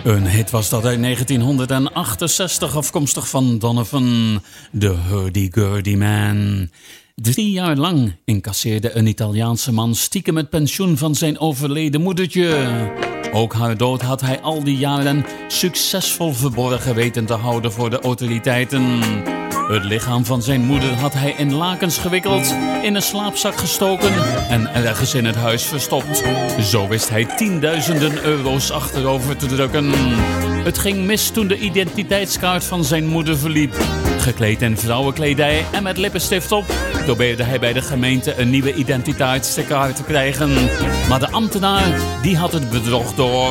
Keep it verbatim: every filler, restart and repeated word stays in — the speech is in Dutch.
Een hit was dat uit negentienhonderdachtenzestig, afkomstig van Donovan, The Hurdy-Gurdy Man. Drie jaar lang incasseerde een Italiaanse man stiekem het pensioen van zijn overleden moedertje. Ook haar dood had hij al die jaren succesvol verborgen weten te houden voor de autoriteiten. Het lichaam van zijn moeder had hij in lakens gewikkeld, in een slaapzak gestoken en ergens in het huis verstopt. Zo wist hij tienduizenden euro's achterover te drukken. Het ging mis toen de identiteitskaart van zijn moeder verliep. Gekleed in vrouwenkledij en met lippenstift op, probeerde hij bij de gemeente een nieuwe identiteitskaart te krijgen. Maar de ambtenaar, die had het bedrog door.